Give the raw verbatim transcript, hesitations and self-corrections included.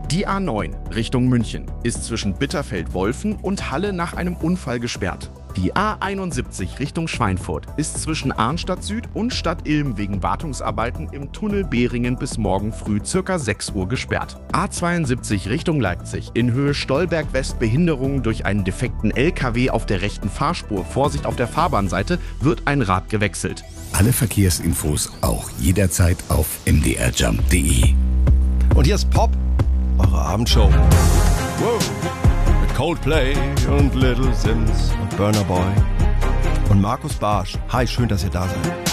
Die A neun Richtung München ist zwischen Bitterfeld-Wolfen und Halle nach einem Unfall gesperrt. Die A einundsiebzig Richtung Schweinfurt ist zwischen Arnstadt Süd und Stadt Ilm wegen Wartungsarbeiten im Tunnel Behringen bis morgen früh ca. sechs Uhr gesperrt. A zweiundsiebzig Richtung Leipzig in Höhe Stolberg West Behinderung durch einen defekten L K W auf der rechten Fahrspur. Vorsicht auf der Fahrbahnseite, wird ein Rad gewechselt. Alle Verkehrsinfos auch jederzeit auf m d r jump punkt d e. Und hier ist Pop, eure Abendshow. Wow. Mit Coldplay und Little Sims und Burna Boy und Markus Barsch. Hi, schön, dass ihr da seid.